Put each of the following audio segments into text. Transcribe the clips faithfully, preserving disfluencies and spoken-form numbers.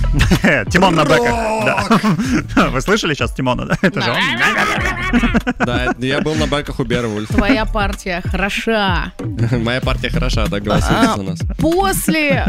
Тимон на бэках. Вы слышали сейчас Тимона, да? Это же он. Да, я был на бэках у Беовульф. Твоя партия хороша. Моя партия хороша, так голосуйте за нас. После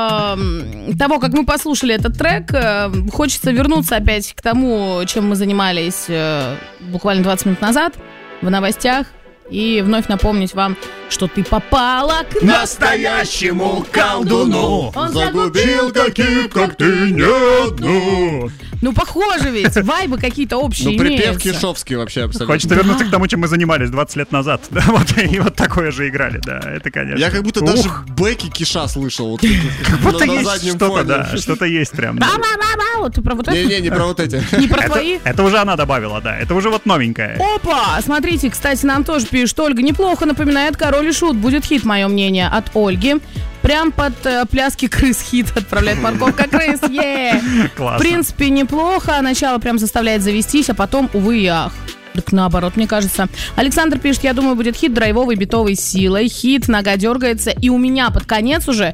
того, как мы послушали этот трек, хочется вернуться опять к тому, чем мы занимались буквально двадцать минут назад в новостях. И вновь напомнить вам, что ты попала к настоящему колдуну. Он загубил таких, как ты, не одну. Ну, похоже ведь, вайбы какие-то общие Ну, припев имеются. Кишовский вообще абсолютно. Хочется вернуться к тому, чем мы занимались двадцать лет назад. Да, вот, и вот такое же играли, да, это, конечно. Я как будто Ух. даже бэки Киша слышал. Вот, Как будто на, на есть заднем что-то, фоне. да, что-то есть прям. Да. Ба-ба-ба-ба, вот ты про вот это? Не-не, не про вот эти. Не про Это, твои? это уже она добавила, да, это уже вот новенькое. Опа! Смотрите, кстати, нам тоже пишут. Ольга неплохо напоминает «Король и Шут». Будет хит, мое мнение, от Ольги. Прям под э, пляски крыс хит отправляет парковка крыс. Е! Классно. В принципе, неплохо. Начало прям заставляет завестись, а потом, увы и ах. Так наоборот, мне кажется. Александр пишет, я думаю, будет хит драйвовой битовой силой. Хит, нога дергается, и у меня под конец уже...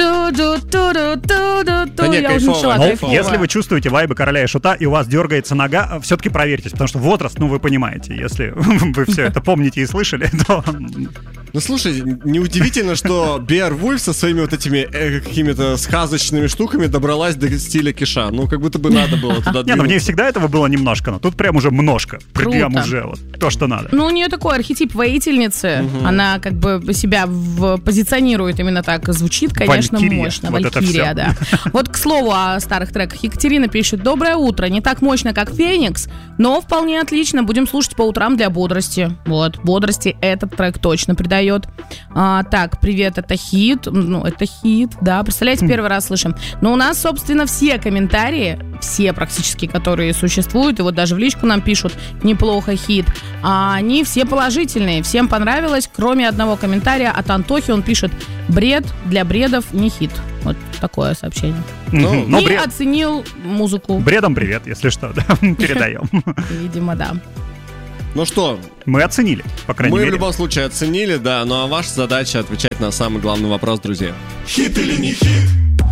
Ту-ду-ту-ду-ту-ду-ту. Да не, Я уже начала Ну, кайфово. если вы чувствуете вайбы Короля и Шута, и у вас дергается нога, все-таки проверьтесь, потому что возраст, ну, вы понимаете, если вы все это помните и слышали, то... Ну, слушай, неудивительно, что Беовульф со своими вот этими э, какими-то сказочными штуками добралась до стиля Киша. Ну, как будто бы надо было туда Не, ну в ней двинуться. всегда этого было немножко, но тут прям уже множко. Круто. Прям уже вот то, что надо. Ну, у нее такой архетип воительницы. Угу. Она как бы себя в, позиционирует именно так. Звучит, конечно, Валькирия. мощно. Вот это Валькирия, всё. да. Вот, к слову, о старых треках. Екатерина пишет. Доброе утро. Не так мощно, как Феникс, но вполне отлично. Будем слушать по утрам для бодрости. Вот, бодрости этот трек точно придает. А, так, привет, это хит. Ну, это хит, да. Представляете, первый раз слышим. Но у нас, собственно, все комментарии, все практически, которые существуют, и вот даже в личку нам пишут, неплохо хит, а они все положительные, всем понравилось, кроме одного комментария от Антохи, он пишет, бред для бредов не хит. Вот такое сообщение. Ну, но И бред- оценил музыку. Бредом привет, если что, да, передаем. Видимо, да. Ну что, Мы оценили, по крайней мы мере. в любом случае оценили, да, ну а ваша задача отвечать на самый главный вопрос, друзья. Хит или не хит?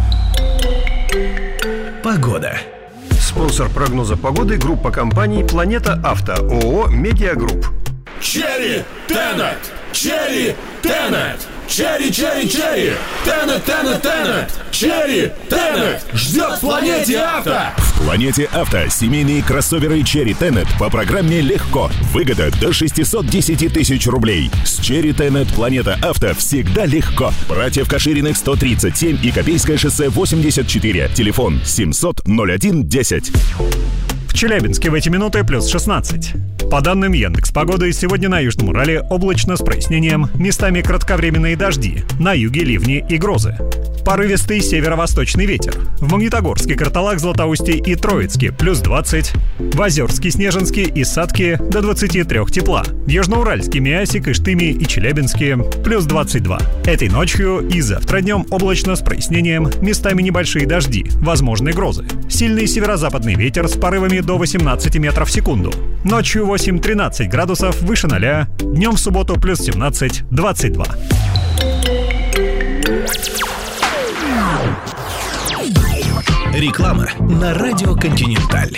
Погода. Спонсор прогноза погоды — группа компаний «Планета Авто», ООО «Медиагрупп». Черри Теннет! Черри Теннет! Черри, черри, черри! Теннет, Теннет, Теннет! Черри Теннет! Ждет в Планете Авто! В Планете Авто семейные кроссоверы Черри Теннет по программе «Легко». Выгода до шестьсот десять тысяч рублей. С Черри Теннет Планета Авто всегда легко. Братьев Кашириных сто тридцать семь и Копейское шоссе восемьдесят четыре. Телефон семьсот ноль один десять. В Челябинске в эти минуты плюс шестнадцать. По данным Яндекс.Погоды, сегодня на Южном Урале облачно с прояснением, местами кратковременные дожди, на юге ливни и грозы. Порывистый северо-восточный ветер. В Магнитогорске, Карталак, Златоусте и Троицке плюс двадцать. В Озерске, Снежинске и Сатке до двадцати трёх тепла. В Южноуральске, Миасе, Кыштыме и Челябинске плюс двадцать два. Этой ночью и завтра днем облачно с прояснением, местами небольшие дожди, возможны грозы. Сильный северо-западный ветер с порывами до восемнадцати метров в секунду. Ночью восемь-тринадцать градусов выше ноля. Днем в субботу плюс семнадцать двадцать два. Реклама на радио «Континенталь».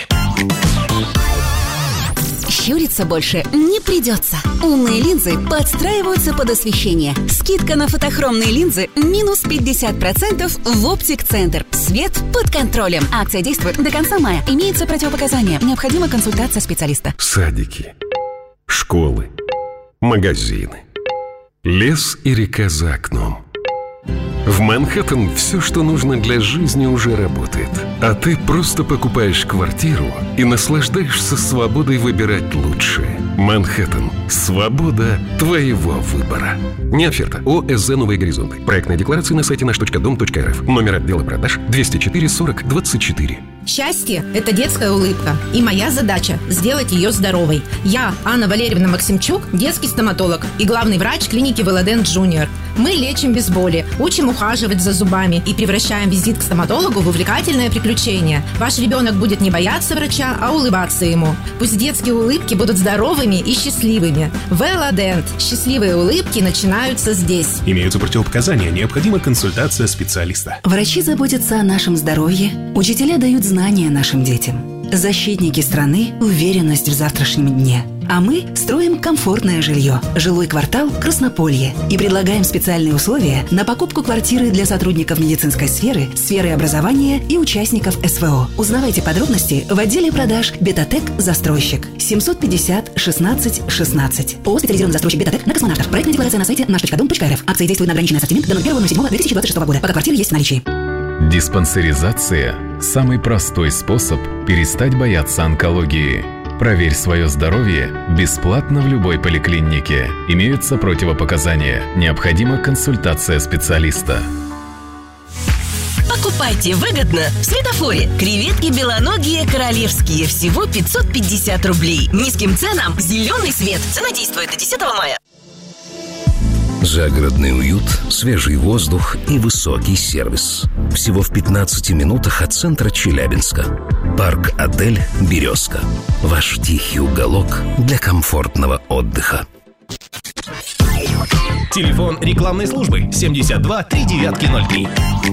Щуриться больше не придется. Умные линзы подстраиваются под освещение. Скидка на фотохромные линзы минус пятьдесят процентов в Оптик-центр. Свет под контролем. Акция действует до конца мая. Имеются противопоказания. Необходима консультация специалиста. Садики, школы, магазины, лес и река за окном. В Манхэттен все, что нужно для жизни, уже работает. А ты просто покупаешь квартиру и наслаждаешься свободой выбирать лучшее. Манхэттен. Свобода твоего выбора. Не оферта. ОСЗ «Новые горизонты». Проектная декларация на сайте наш точка дом точка эр эф. Номер отдела продаж двести четыре сорок двадцать четыре. Счастье – это детская улыбка. И моя задача – сделать ее здоровой. Я, Анна Валерьевна Максимчук, детский стоматолог и главный врач клиники Велодент Джуниор. Мы лечим без боли, учим ухаживать за зубами и превращаем визит к стоматологу в увлекательное приключение. Ваш ребенок будет не бояться врача, а улыбаться ему. Пусть детские улыбки будут здоровыми и счастливыми. Велодент. Счастливые улыбки начинаются здесь. Имеются противопоказания, необходима консультация специалиста. Врачи заботятся о нашем здоровье, учителя дают знания нашим детям. Защитники страны – уверенность в завтрашнем дне. А мы строим комфортное жилье. Жилой квартал «Краснополье». И предлагаем специальные условия на покупку квартиры для сотрудников медицинской сферы, сферы образования и участников СВО. Узнавайте подробности в отделе продаж «Бетатек Застройщик». семьсот пятьдесят шестнадцать шестнадцать. ООО «Специализированный застройщик Бетатек» на Космонавтов. Проектная декларация на сайте наш точка дом точка эр эф. Акции действуют на ограниченный ассортимент до первого ноль седьмого две тысячи двадцать шестого года. Пока квартиры есть в наличии. Диспансеризация – самый простой способ перестать бояться онкологии. Проверь свое здоровье бесплатно в любой поликлинике. Имеются противопоказания. Необходима консультация специалиста. Покупайте выгодно в Светофоре. Креветки белоногие королевские. Всего пятьсот пятьдесят рублей. Низким ценам зеленый свет. Цена действует до десятого мая. Загородный уют, свежий воздух и высокий сервис. Всего в пятнадцати минутах от центра Челябинска. Парк-отель «Березка». Ваш тихий уголок для комфортного отдыха. Телефон рекламной службы семьдесят два три девятки ноль три.